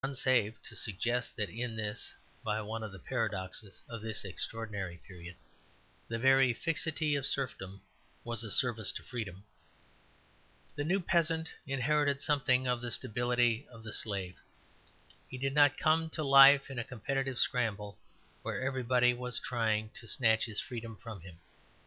unsafe to suggest that in this, by one of the paradoxes of this extraordinary period, the very fixity of serfdom was a service to freedom. The new peasant inherited something of the stability of the slave. He did not come to life in a competitive scramble where everybody was trying to snatch his freedom from him.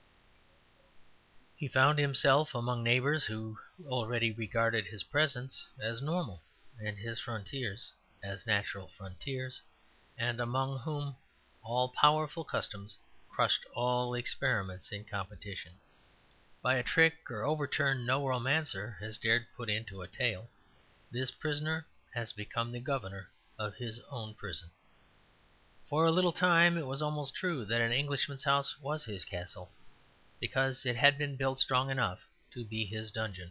He found himself among neighbours who already regarded his presence as normal and his frontiers as natural frontiers, and among whom all powerful customs crushed all experiments in competition. By a trick or overturn no romancer has dared put into a tale, this prisoner has become the governor of his own prison. For a little time it was almost true that an Englishman's house was his castle, because it had been built strong enough to be his dungeon.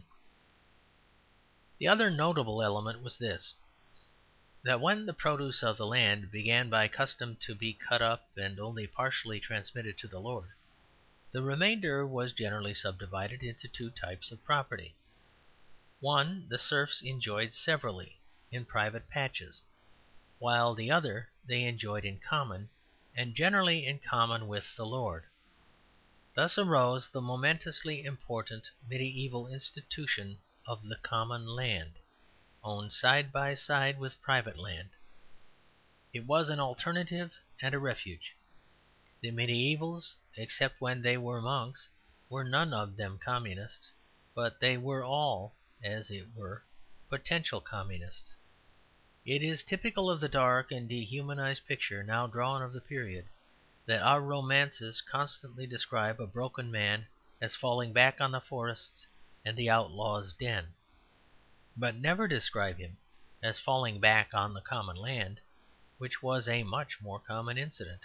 The other notable element was this, that when the produce of the land began by custom to be cut up and only partially transmitted to the lord, the remainder was generally subdivided into two types of property. One the serfs enjoyed severally in private patches, while the other they enjoyed in common, and generally in common with the lord. Thus arose the momentously important mediaeval institution of the common land, owned side by side with private land. It was an alternative and a refuge. The mediaevals, except when they were monks, were none of them communists, but they were all, as it were, potential communists. It is typical of the dark and dehumanized picture now drawn of the period that our romances constantly describe a broken man as falling back on the forests and the outlaw's den, but never describe him as falling back on the common land, which was a much more common incident.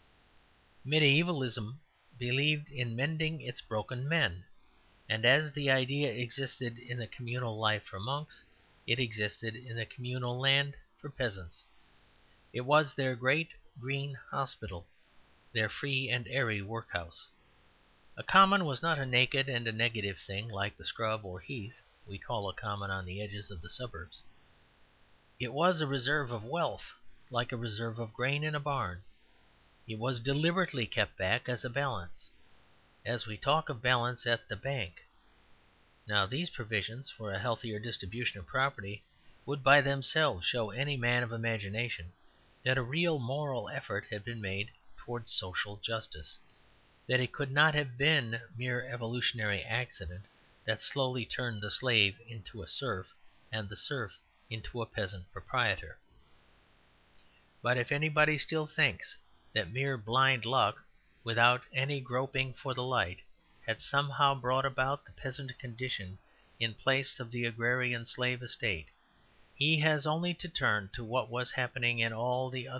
Medievalism believed in mending its broken men, and as the idea existed in the communal life for monks, it existed in the communal land for peasants. It was their great green hospital, their free and airy workhouse. A common was not a naked and a negative thing like the scrub or heath we call a common on the edges of the suburbs. It was a reserve of wealth, like a reserve of grain in a barn. It was deliberately kept back as a balance, as we talk of balance at the bank. Now these provisions for a healthier distribution of property would by themselves show any man of imagination that a real moral effort had been made towards social justice, that it could not have been mere evolutionary accident that slowly turned the slave into a serf and the serf into a peasant proprietor. But if anybody still thinks that mere blind luck, without any groping for the light, had somehow brought about the peasant condition in place of the agrarian slave estate, he has only to turn to what was happening in all the